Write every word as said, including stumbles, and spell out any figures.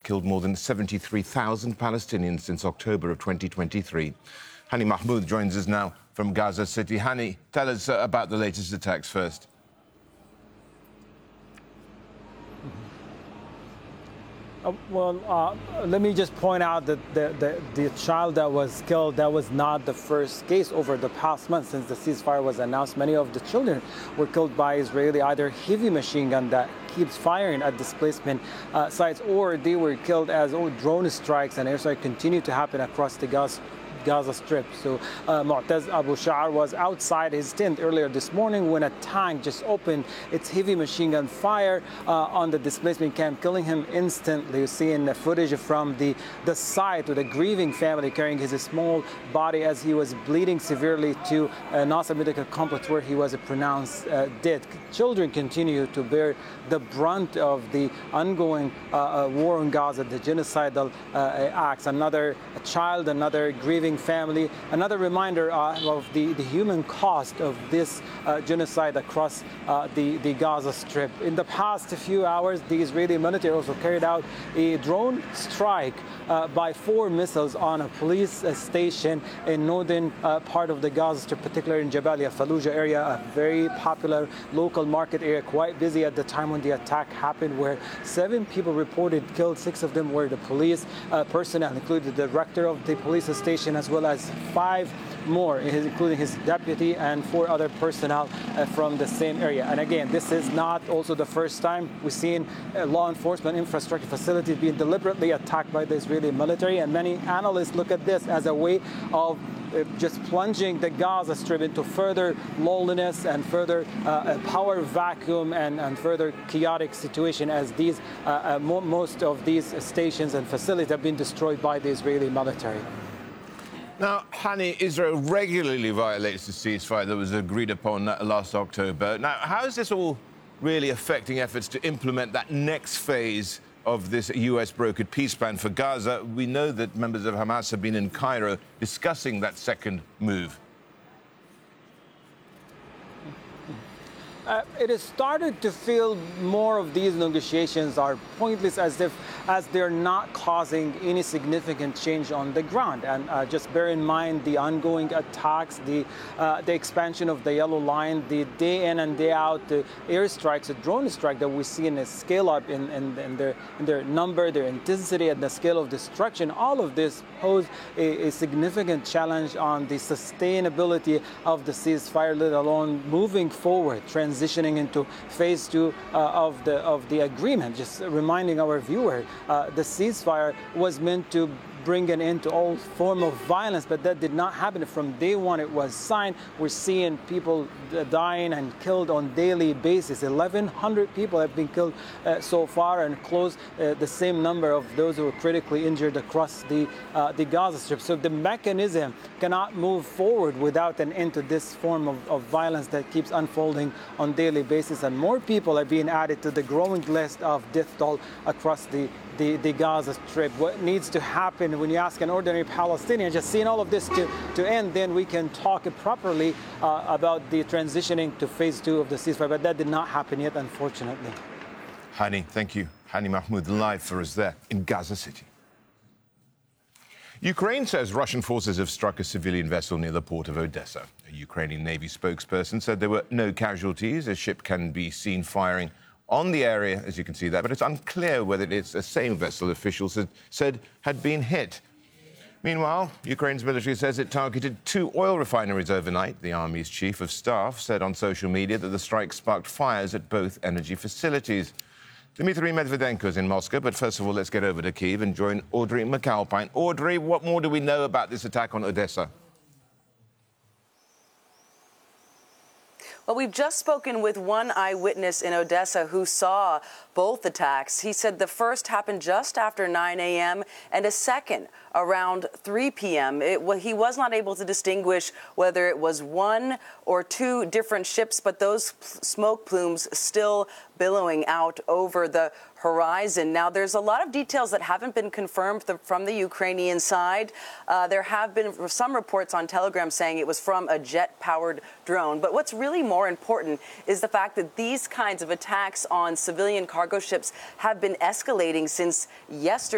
killed more than seventy-three thousand Palestinians since October of twenty twenty-three. Hani Mahmoud joins us now from Gaza City. Hani, tell us uh, about the latest attacks first. Uh, well, uh, let me just point out that the, the, the child that was killed, that was not the first case over the past month since the ceasefire was announced. Many of the children were killed by Israeli, either heavy machine gun that keeps firing at displacement uh, sites, or they were killed as oh, drone strikes and airstrikes continue to happen across the Gaza. Gaza Strip. So uh, Mu'taz Abu Sha'ar was outside his tent earlier this morning when a tank just opened its heavy machine gun fire uh, on the displacement camp, killing him instantly. You're seeing the footage from the, the site with a grieving family carrying his small body as he was bleeding severely to uh, Nasser Medical Complex where he was pronounced uh, dead. Children continue to bear the brunt of the ongoing uh, uh, war on Gaza, the genocidal uh, acts. Another child, another grieving family, another reminder uh, of the, the human cost of this uh, genocide across uh, the, the Gaza Strip. In the past few hours, the Israeli military also carried out a drone strike uh, by four missiles on a police uh, station in northern uh, part of the Gaza Strip, particularly in Jabalia, Fallujah area, a very popular local market area, quite busy at the time when the attack happened, where seven people reported killed. Six of them were the police uh, personnel, including the director of the police station, as well as five more, including his deputy and four other personnel uh, from the same area. And again, this is not also the first time we've seen uh, law enforcement infrastructure facilities being deliberately attacked by the Israeli military. And many analysts look at this as a way of Uh, just plunging the Gaza Strip into further loneliness and further uh, power vacuum and, and further chaotic situation as these uh, uh, mo most of these stations and facilities have been destroyed by the Israeli military. Now, Hani, Israel regularly violates the ceasefire that was agreed upon last October. Now, how is this all really affecting efforts to implement that next phase of this U S-brokered peace plan for Gaza? We know that members of Hamas have been in Cairo discussing that second move. Uh, it has started to feel more of these negotiations are pointless, as if as they're not causing any significant change on the ground. And uh, just bear in mind the ongoing attacks, the uh, the expansion of the yellow line, the day in and day out, the airstrikes, the drone strike that we see in a scale up in, in, in their in their number, their intensity, and the scale of destruction. All of this pose a, a significant challenge on the sustainability of the ceasefire, let alone moving forward, transitioning into phase two uh, of the of the agreement. Just reminding our viewer, uh, the ceasefire was meant to bring an end to all form of violence, but that did not happen. From day one it was signed. We're seeing people dying and killed on daily basis. eleven hundred people have been killed uh, so far, and close uh, the same number of those who were critically injured across the uh, the Gaza Strip. So the mechanism cannot move forward without an end to this form of, of violence that keeps unfolding on daily basis, and more people are being added to the growing list of death toll across the The, the Gaza Strip. What needs to happen when you ask an ordinary Palestinian, just seeing all of this to, to end, then we can talk properly uh, about the transitioning to phase two of the ceasefire. But that did not happen yet, unfortunately. Hani, thank you. Hani Mahmoud live for us there in Gaza City. Ukraine says Russian forces have struck a civilian vessel near the port of Odessa. A Ukrainian Navy spokesperson said there were no casualties. A ship can be seen firing on the area, as you can see that, but it's unclear whether it's the same vessel officials had said had been hit. Meanwhile, Ukraine's military says it targeted two oil refineries overnight. The army's chief of staff said on social media that the strike sparked fires at both energy facilities. Dmitry Medvedenko is in Moscow, but first of all, let's get over to Kyiv and join Audrey McAlpine. Audrey, what more do we know about this attack on Odessa? Well, we've just spoken with one eyewitness in Odessa who saw both attacks. He said the first happened just after nine a m and a second around three p m It, well, he was not able to distinguish whether it was one or two different ships, but those smoke plumes still billowing out over the horizon. Now, there's a lot of details that haven't been confirmed from the Ukrainian side. Uh, there have been some reports on Telegram saying it was from a jet-powered drone. But what's really more important is the fact that these kinds of attacks on civilian cargo ships have been escalating since yesterday.